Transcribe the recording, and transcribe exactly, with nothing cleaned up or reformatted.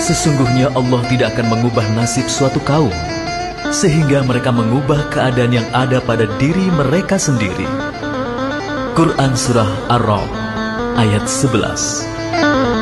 Sesungguhnya Allah tidak akan mengubah nasib suatu kaum, sehingga mereka mengubah keadaan yang ada pada diri mereka sendiri. Quran Surah Ar-Ra'd ayat sebelas.